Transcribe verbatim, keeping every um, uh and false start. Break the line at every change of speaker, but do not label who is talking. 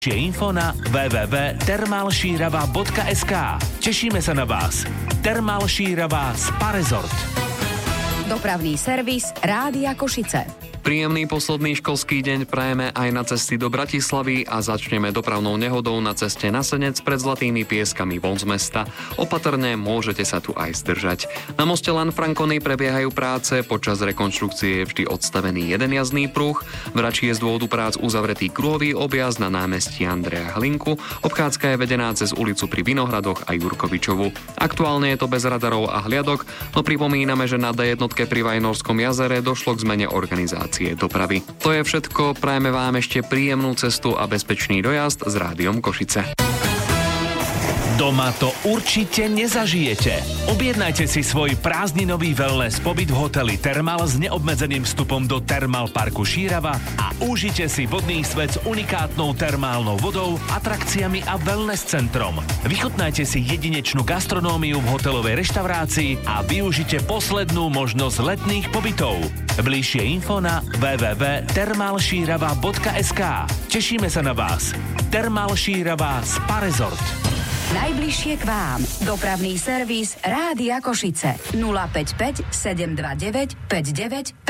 Čiže info na w w w bodka termalšírava bodka es ká. Tešíme sa na vás. Termalšírava Spa Resort.
Dopravný servis Rádia Košice.
Príjemný posledný školský deň prajeme aj na cesty do Bratislavy a začneme dopravnou nehodou na ceste na Senec pred Zlatými Pieskami von z mesta. Opatrne, môžete sa tu aj zdržať. Na moste Lanfranconi prebiehajú práce, počas rekonštrukcie je vždy odstavený jeden jazdný pruh. V Rači je z dôvodu prác uzavretý kruhový objazd na námestí Andreja Hlinku. Obchádzka je vedená cez ulicu pri Vinohradoch a Jurkovičovu. Aktuálne je to bez radarov a hliadok, no pripomíname, že na dé jednotke pri Vajnorskom jazere došlo k zmene organizácie dopravy. To je všetko, prajeme vám ešte príjemnú cestu a bezpečný dojazd s Rádiom Košice.
Doma to určite nezažijete. Objednajte si svoj prázdninový wellness pobyt v hoteli Thermal s neobmedzeným vstupom do Thermal parku Šírava a užite si vodný svet s unikátnou termálnou vodou, atrakciami a wellness centrom. Vychutnajte si jedinečnú gastronómiu v hotelovej reštaurácii a využite poslednú možnosť letných pobytov. Bližšie info na w w w bodka termalšírava bodka es ká. Tešíme sa na vás. Termalšírava Spa Resort.
Najbližšie k vám. Dopravný servis Rádia Košice. nula päť päť sedem dva deväť päť deväť päť